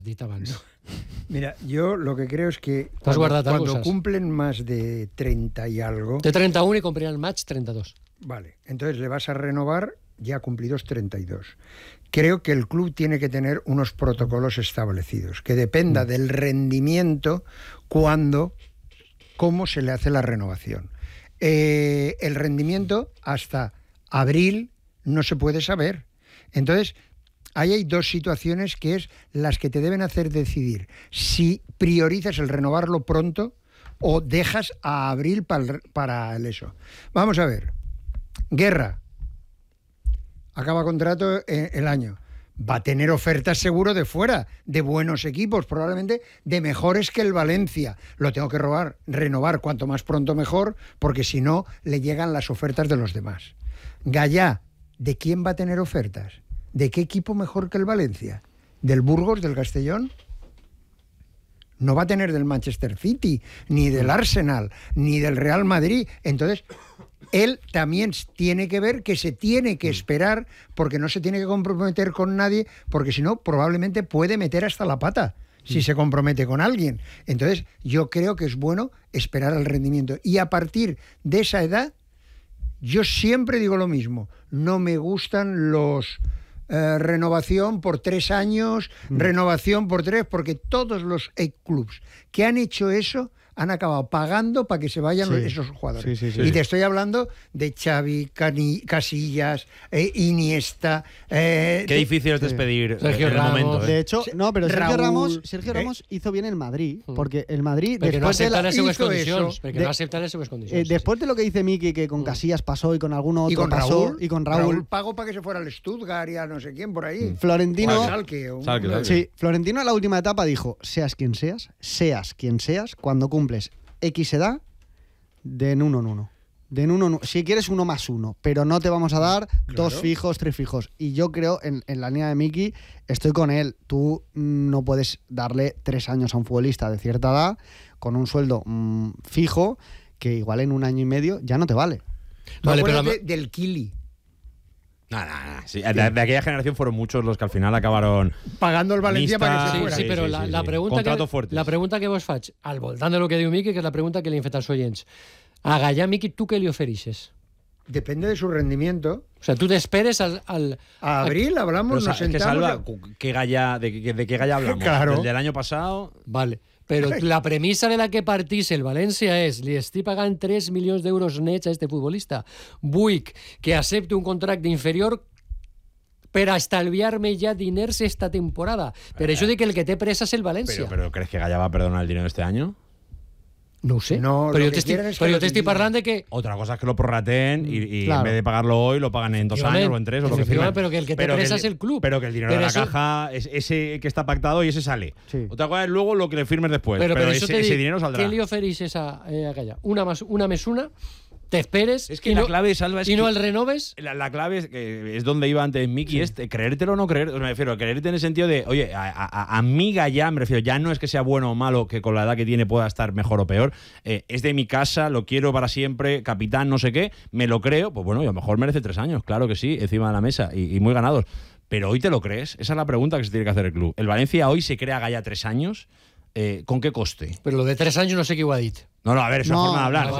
No. Mira, yo lo que creo es que cuando cumplen más de 30 y algo... De 31 y cumplirán el match 32. Vale, entonces le vas a renovar ya cumplidos 32. Creo que el club tiene que tener unos protocolos establecidos, que dependa del rendimiento cómo se le hace la renovación. El rendimiento hasta abril no se puede saber. Entonces, ahí hay dos situaciones que es las que te deben hacer decidir si priorizas el renovarlo pronto o dejas a abril para el eso. Vamos a ver. Guerra. Acaba contrato el año. Va a tener ofertas seguro de fuera, de buenos equipos, probablemente de mejores que el Valencia. Lo tengo que renovar cuanto más pronto mejor, porque si no, le llegan las ofertas de los demás. Gallá, ¿de quién va a tener ofertas? ¿De qué equipo mejor que el Valencia? ¿Del Burgos, del Castellón? No va a tener del Manchester City, ni del Arsenal, ni del Real Madrid. Entonces, él también tiene que ver que se tiene que esperar, porque no se tiene que comprometer con nadie, porque si no, probablemente puede meter hasta la pata si se compromete con alguien. Entonces, yo creo que es bueno esperar al rendimiento. Y a partir de esa edad, yo siempre digo lo mismo. No me gustan los... renovación por 3 años, renovación por 3, porque todos los clubs que han hecho eso han acabado pagando para que se vayan esos jugadores. Sí. Y te estoy hablando de Xavi, Casillas, Iniesta... Qué difícil es despedir Sergio en el Ramos. momento. De hecho, no, pero Sergio Ramos hizo bien el Madrid, porque el Madrid... Porque no aceptan las seves condiciones. Después de lo que dice Miki, que con Casillas pasó y con alguno otro y con Raúl pagó para que se fuera al Stuttgart y a no sé quién por ahí. Florentino... Salque. Sí, Florentino en la última etapa dijo, seas quien seas, cuando cumples X edad, de en uno. Si quieres 1 más 1, pero no te vamos a dar 2 fijos, 3 fijos. Y yo creo, en la línea de Miki, estoy con él. Tú no puedes darle 3 años a un futbolista de cierta edad con un sueldo fijo que igual en 1 año y medio ya no te vale. Vale, pero del Kili. No. Sí, de aquella generación fueron muchos los que al final acabaron pagando el Valencia para que se fuera. Sí, però la pregunta que vos faig, al voltant de lo que diu Miqui, que és la pregunta que li han fet als oients. A Gallà, Miqui, tu què li oferixes? Depende de su rendimiento. O sea, tú te esperes a abril, hablamos, nos sentamos... Salva, ¿de qué Gallà hablamos? Claro. ¿Del año pasado? Vale. Però la premissa de la que partís el València és li estic pagant 3 milions d'euros nets a este futbolista. Vull que accepte un contracte inferior per a estalviar-me ja diners esta temporada. Per això dic que el que té pressa és el València. ¿Pero crees que Gallà va a perdonar el dinero este año? No ho sé, no, però jo t'estic parlant de que... Otra cosa es que lo prorrateen y en vez de pagarlo hoy lo pagan en 2 años o en 3 o lo que firmen. Pero que el que te presa es el club. Pero que el dinero de la caja es ese que está pactado y ese sale. Sí. Otra cosa es luego lo que le firmes después. Pero ese dinero saldrá. ¿Qué le oferís a Gallà? Una més una, te esperes es que la clave, Salva, es y no que el renoves. La clave es donde iba antes Miki, es creértelo o no creer. Me refiero a creerte en el sentido de, oye, a mí Gallà, me refiero, ya no es que sea bueno o malo, que con la edad que tiene pueda estar mejor o peor. Es de mi casa, lo quiero para siempre, capitán, no sé qué, me lo creo, pues bueno, y a lo mejor merece 3 años, claro que sí, encima de la mesa, y muy ganados. Pero hoy te lo crees, esa es la pregunta que se tiene que hacer el club. ¿El Valencia hoy se crea a Gallà 3 años? ¿Con qué coste? Pero lo de 3 años no sé qué ho ha dit. No, a ver, es una forma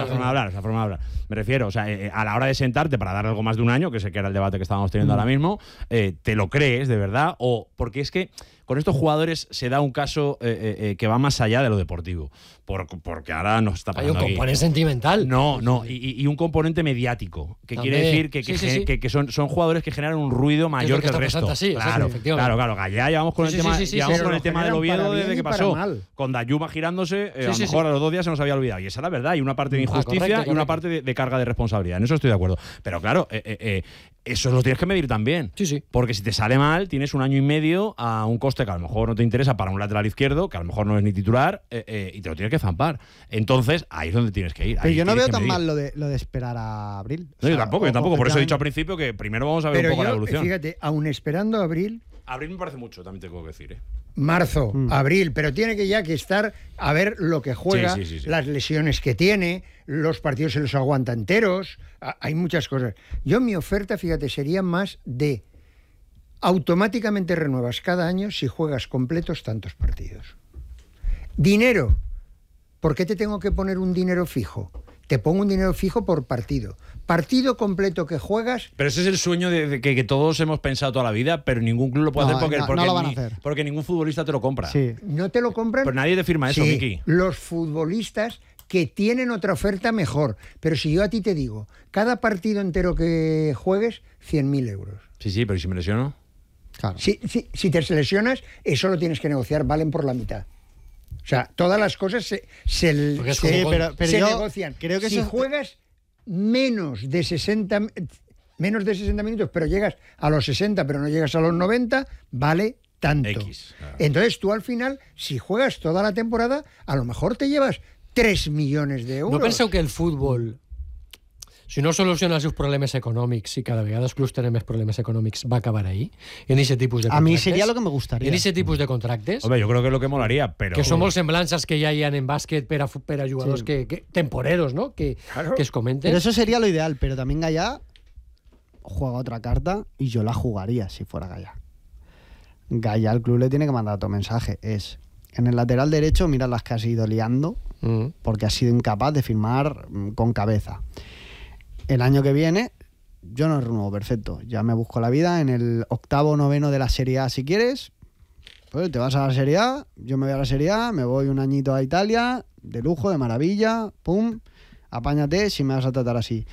de hablar, Me refiero, o sea, a la hora de sentarte para dar algo más de 1 año, que sé que era el debate que estábamos teniendo ahora mismo, ¿te lo crees de verdad? O porque es que con estos jugadores se da un caso que va más allá de lo deportivo. Porque ahora nos está pasando. Hay un componente sentimental. No, y un componente mediático, que también quiere decir que son jugadores que generan un ruido mayor que el resto. Así, claro. Gallà llevamos con el tema del Oviedo desde que pasó. Con Dayuma girándose, a lo mejor a los 2 días se nos había olvidado. Y esa es la verdad. Hay una parte de injusticia y una parte de carga de responsabilidad. En eso estoy de acuerdo. Pero claro, eso lo tienes que medir también. Sí. Porque si te sale mal, tienes 1 año y medio a un coste que a lo mejor no te interesa para un lateral izquierdo, que a lo mejor no es ni titular, y te lo tienes que zampar. Entonces, ahí es donde tienes que ir. Pero yo no veo tan mal lo de esperar a abril. No, yo tampoco. Por eso he dicho al principio que primero vamos a ver un poco la evolución. Fíjate, aún esperando a abril... Abril me parece mucho, también tengo que decir. Marzo, abril, pero tiene que estar a ver lo que juega, las lesiones que tiene, los partidos se los aguanta enteros, hay muchas cosas. Yo mi oferta, fíjate, sería más de automáticamente renuevas cada año si juegas completos tantos partidos. Dinero. ¿Por qué te tengo que poner un dinero fijo? Te pongo un dinero fijo por partido. Partido completo que juegas. Pero ese es el sueño de que todos hemos pensado toda la vida, pero ningún club lo puede No, hacer porque, no lo van a hacer. porque ningún futbolista te lo compra. Sí. No te lo compran. Pero nadie te firma eso, Sí, Miki. los futbolistas que tienen otra oferta mejor. Pero si yo a ti te digo, cada partido entero que juegues, 100.000 euros. Sí, pero ¿y si me lesiono? Claro. Si te lesionas, eso lo tienes que negociar, valen por la mitad. O sea, todas las cosas se Porque es como con- se yo negocian. creo que si eso- juegas menos de 60 minutos, pero llegas a los 60, pero no llegas a los 90, vale tanto. X, claro. Entonces tú al final, si juegas toda la temporada, a lo mejor te llevas 3 millones de euros. No penseu que el fútbol, si no soluciona els seus problemes econòmics i cada vegada els clubs tenen més problemes econòmics, va acabar ahí? En ese tipus de A contractes? mí sería lo que me gustaría. En ese tipus de contractes? Hombre, yo creo que es lo que molaría, pero... Que són molt semblants als que ja hi ha en bàsquet per a jugadors Sí. que temporeros, ¿no? Que es comenten. Pero eso sería lo ideal, pero también Gallá juega otra carta y yo la jugaría si fuera Gallá. Gallá al club le tiene que mandar otro mensaje. Es, en el lateral derecho, mira las que has ido liando porque has sido incapaz de firmar con cabeza. El año que viene, yo no renuevo, perfecto. Ya me busco la vida en el 8º o 9º de la Serie A si quieres. Pues te vas a la Serie A, yo me voy a la Serie A, me voy un añito a Italia, de lujo, de maravilla, pum, apáñate si me vas a tratar así.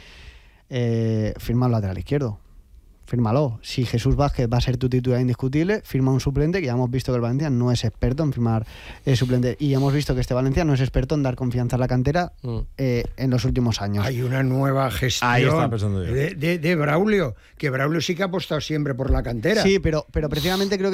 Firma el lateral izquierdo, fírmalo. Si Jesús Vázquez va a ser tu titular indiscutible, firma un suplente, que ya hemos visto que el Valencia no es experto en firmar suplente. Y hemos visto que este Valencia no es experto en dar confianza a la cantera en los últimos años. Hay una nueva gestión Ahí estaba pensando yo. de Braulio, que Braulio sí que ha apostado siempre por la cantera. Sí, pero precisamente creo que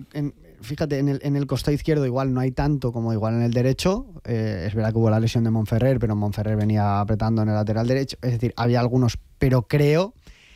en el costado izquierdo igual no hay tanto como igual en el derecho. Es verdad que hubo la lesión de Monferrer, pero Monferrer venía apretando en el lateral derecho. Es decir, había algunos, pero creo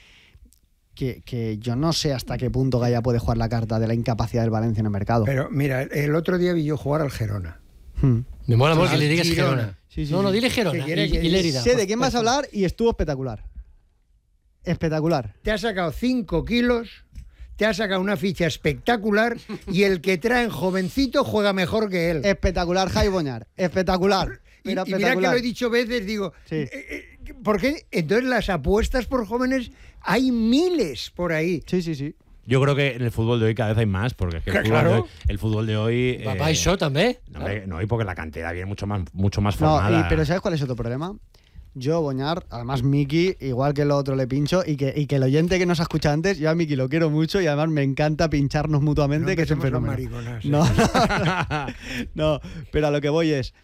que yo no sé hasta qué punto Gallá puede jugar la carta de la incapacidad del Valencia en el mercado. Pero mira, el otro día vi yo jugar al Gerona. Me mola molt Al que li digues Girona. Gerona. Sí, sí, No, sí. dile Gerona Que quiere que y Lérida. Sé de quién vas a hablar y estuvo espectacular. Espectacular. Te ha sacado 5 kilos, te ha sacado una ficha espectacular y el que traen jovencito juega mejor que él. Espectacular, Jai Boñar. Espectacular. Y Pero mira que espectacular. lo he dicho veces, digo, Sí. ¿por qué? Entonces las apuestas por jóvenes hay miles por ahí. Sí, sí, sí. Yo creo que en el fútbol de hoy cada vez hay más, porque es que Claro. el fútbol de hoy... Va pa això, també. No, y porque la cantera viene mucho más No, formada. pero ¿sabes cuál es otro problema? Yo, Boñar, además Miki, igual que el otro le pincho, y que el oyente que nos ha escuchado antes, yo a Miki lo quiero mucho y además me encanta pincharnos mutuamente, No que es un empecemos con fenómeno. mariconas, No, pero a lo que voy es,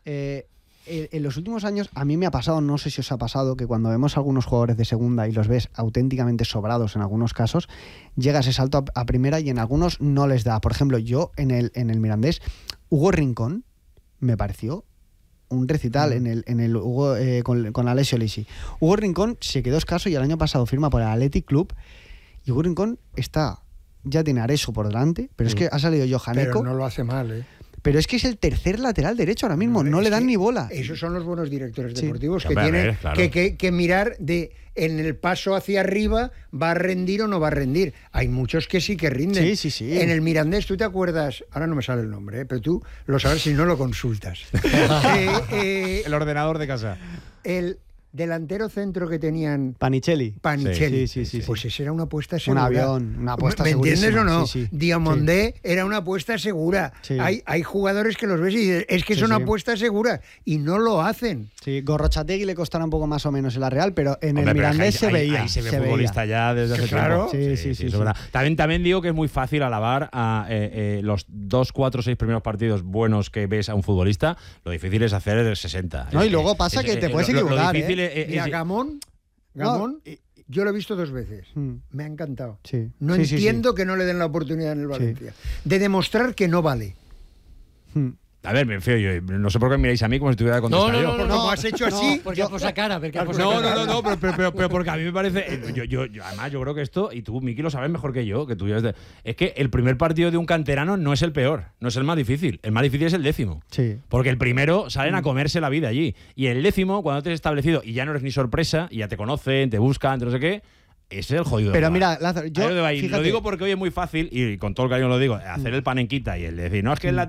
en los últimos años a mí me ha pasado, no sé si os ha pasado, que cuando vemos a algunos jugadores de segunda y los ves auténticamente sobrados en algunos casos, llega ese salto a primera y en algunos no les da. Por ejemplo, yo en el Mirandés, Hugo Rincón me pareció un recital en el Hugo, con Alessio Lisi. Hugo Rincón se quedó escaso y el año pasado firma por el Athletic Club y Hugo Rincón ya tiene a Areso por delante, pero es que ha salido Johaneco. Pero no lo hace mal, ¿eh? Pero es que es el tercer lateral derecho ahora mismo, no Es le dan que ni bola. Esos son los buenos directores Sí. deportivos que Hombre, a tienen ver, claro. que mirar de en el paso hacia arriba, ¿va a rendir o no va a rendir? Hay muchos que sí que rinden. Sí, sí, sí. En el Mirandés, ¿tú te acuerdas? Ahora no me sale el nombre, pero tú lo sabes si no lo consultas. El ordenador de casa. El delantero centro que tenían Panichelli. Panichelli. Sí, sí, sí, Pues sí. esa era una apuesta Un segura. avión, una apuesta ¿Me entiendes o segurísima? no? Sí, sí. Diamondé era una apuesta segura. Sí. Hay jugadores que los ves y dices, es que Sí, son sí. apuestas seguras y no lo hacen. Sí, Gorrochategui le costará un poco más o menos en la Real, pero en Hombre, el pero es que Mirandés se ahí- veía. Ahí se ve se futbolista veía. ya desde hace Claro. tiempo. Sí, sí, eso es sí. verdad. También digo que es muy fácil alabar a los 2, 4, 6 primeros partidos buenos que ves a un futbolista. Lo difícil es hacer 60. No, y luego pasa que te puedes equivocar, Lo difícil Mira, Gamón, No, yo lo he visto 2 veces. Mm. Me ha encantado. Sí. No Sí, sí, entiendo que no le den la oportunidad en el Valencia. De demostrar que no vale. Mm. A ver, me feo yo. No sé por qué miráis a mí como si tuviera que contestar yo. Porque como has hecho así, Perquè posa cara, perquè posa No, cara. no, pero porque a mí me parece. Además, yo creo que esto, y tú, Miki, lo sabes mejor que yo, que tú ya es que el primer partido de un canterano no es el peor, no es el más difícil. El más difícil es el 10º. Sí. Porque el primero salen a comerse la vida allí. Y el 10º, cuando te has establecido y ya no eres ni sorpresa, y ya te conocen, te buscan, te no sé qué, Ese es el jodido. Pero del mira, VAR. Lázaro, yo Ahí lo fíjate, digo porque hoy es muy fácil, y con todo el cariño lo digo, hacer el panenquita y el decir, no, es que